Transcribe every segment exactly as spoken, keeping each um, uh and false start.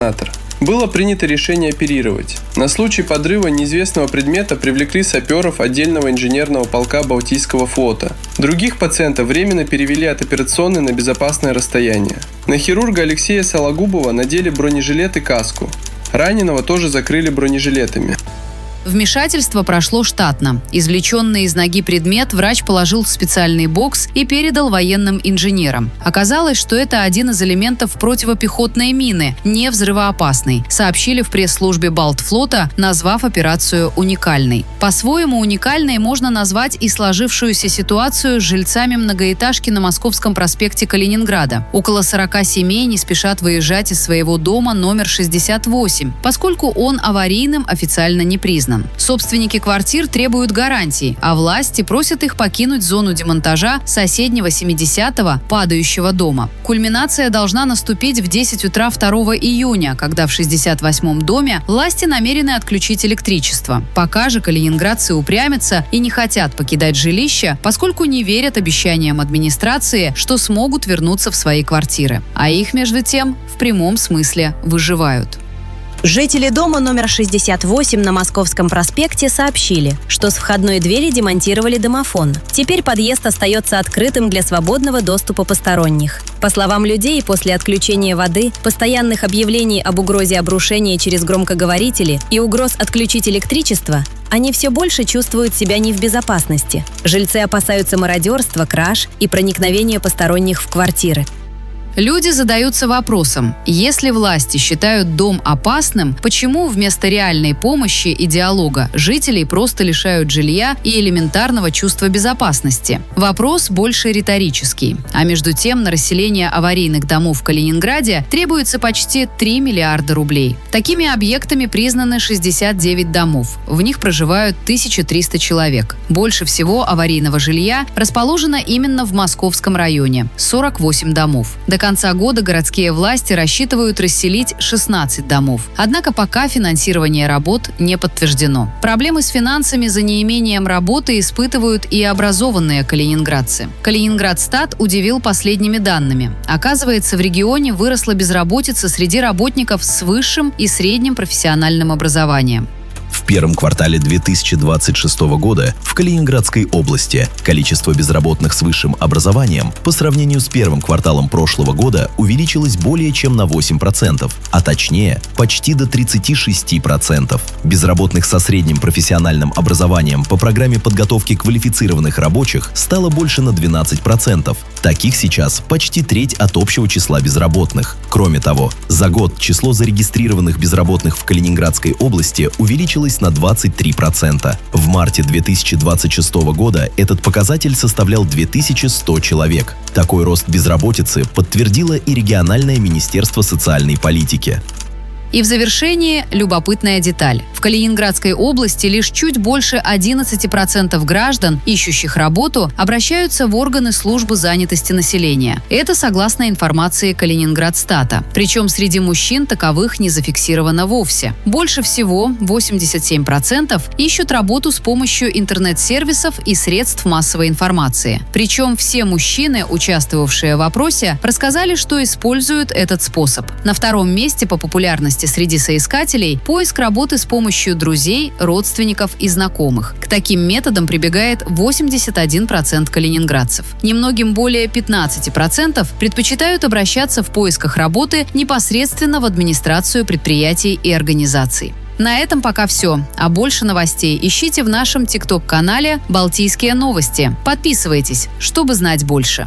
Было принято решение оперировать. На случай подрыва неизвестного предмета привлекли саперов отдельного инженерного полка Балтийского флота. Других пациентов временно перевели от операционной на безопасное расстояние. На хирурга Алексея Сологубова надели бронежилет и каску. Раненого тоже закрыли бронежилетами. Вмешательство прошло штатно. Извлеченный из ноги предмет врач положил в специальный бокс и передал военным инженерам. Оказалось, что это один из элементов противопехотной мины, не взрывоопасный, сообщили в пресс-службе Балтфлота, назвав операцию уникальной. По-своему уникальной можно назвать и сложившуюся ситуацию с жильцами многоэтажки на Московском проспекте Калининграда. Около сорока семей не спешат выезжать из своего дома номер шестьдесят восемь, поскольку он аварийным официально не признан. Собственники квартир требуют гарантий, а власти просят их покинуть зону демонтажа соседнего семидесятого падающего дома. Кульминация должна наступить в десять утра второго июня, когда в шестьдесят восьмом доме власти намерены отключить электричество. Пока же калининградцы упрямятся и не хотят покидать жилища, поскольку не верят обещаниям администрации, что смогут вернуться в свои квартиры. А их, между тем, в прямом смысле выживают. Жители дома номер шестьдесят восемь на Московском проспекте сообщили, что с входной двери демонтировали домофон. Теперь подъезд остается открытым для свободного доступа посторонних. По словам людей, после отключения воды, постоянных объявлений об угрозе обрушения через громкоговорители и угроз отключить электричество, они все больше чувствуют себя не в безопасности. Жильцы опасаются мародерства, краж и проникновения посторонних в квартиры. Люди задаются вопросом: если власти считают дом опасным, почему вместо реальной помощи и диалога жителей просто лишают жилья и элементарного чувства безопасности? Вопрос больше риторический. А между тем на расселение аварийных домов в Калининграде требуется почти три миллиарда рублей. Такими объектами признаны шестьдесят девять домов. В них проживают тысяча триста человек. Больше всего аварийного жилья расположено именно в Московском районе – сорок восемь домов. До конца года городские власти рассчитывают расселить шестнадцать домов. Однако пока финансирование работ не подтверждено. Проблемы с финансами за неимением работы испытывают и образованные калининградцы. Калининградстат удивил последними данными. Оказывается, в регионе выросла безработица среди работников с высшим и средним профессиональным образованием. В первом квартале две тысячи двадцать шестого года в Калининградской области количество безработных с высшим образованием по сравнению с первым кварталом прошлого года увеличилось более чем на восемь процентов, а точнее почти до тридцати шести процентов. Безработных со средним профессиональным образованием по программе подготовки квалифицированных рабочих стало больше на двенадцать процентов. Таких сейчас почти треть от общего числа безработных. Кроме того, за год число зарегистрированных безработных в Калининградской области увеличилось на двадцать три процента. В марте две тысячи двадцать шестого года этот показатель составлял две тысячи сто человек. Такой рост безработицы подтвердило и региональное министерство социальной политики. И в завершении любопытная деталь. В Калининградской области лишь чуть больше одиннадцати процентов граждан, ищущих работу, обращаются в органы службы занятости населения. Это согласно информации Калининградстата. Причем среди мужчин таковых не зафиксировано вовсе. Больше всего, восемьдесят семь процентов, ищут работу с помощью интернет-сервисов и средств массовой информации. Причем все мужчины, участвовавшие в опросе, рассказали, что используют этот способ. На втором месте по популярности среди соискателей поиск работы с помощью друзей, родственников и знакомых. К таким методам прибегает восемьдесят один процент калининградцев. Немногим более пятнадцати процентов предпочитают обращаться в поисках работы непосредственно в администрацию предприятий и организаций. На этом пока все. А больше новостей ищите в нашем тикток-канале «Балтийские новости». Подписывайтесь, чтобы знать больше.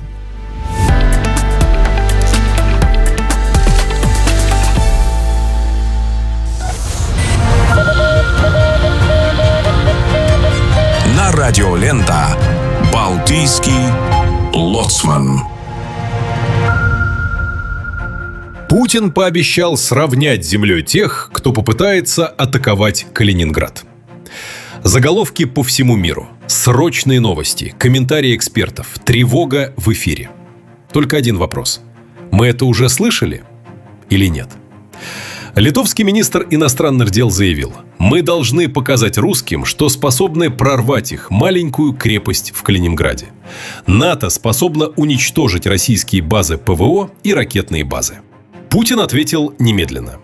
Радиолента «Балтийский лоцман». Путин пообещал сравнять с землей тех, кто попытается атаковать Калининград. Заголовки по всему миру, срочные новости, комментарии экспертов, тревога в эфире. Только один вопрос. Мы это уже слышали или нет? Литовский министр иностранных дел заявил: «Мы должны показать русским, что способны прорвать их маленькую крепость в Калининграде. НАТО способно уничтожить российские базы ПВО и ракетные базы». Путин ответил немедленно: